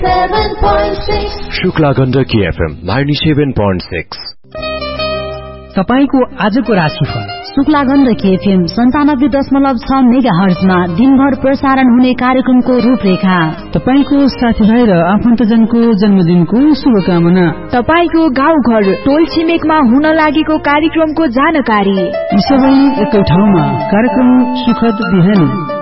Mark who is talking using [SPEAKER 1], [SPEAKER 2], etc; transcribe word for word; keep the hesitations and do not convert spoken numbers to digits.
[SPEAKER 1] Shukla Gandaki FM ninety-seven point six।
[SPEAKER 2] तपाईको आजको राशिफल।
[SPEAKER 3] शुक्ला गण्डकी एफएम सन्तानब्बे दशमलव छ मेगा हर्जमा दिनभर प्रसारण हुने कार्यक्रमको रूपरेखा।
[SPEAKER 2] तपाईको साथीभाइ र आफन्तजनको जन्मदिनको शुभकामना।
[SPEAKER 4] तपाईको गाउँ घर टोल छिमेकमा हुन लागेको कार्यक्रमको जानकारी।
[SPEAKER 2] सबै एकै ठाउँमा कार्यक्रम सुखद बिहानी।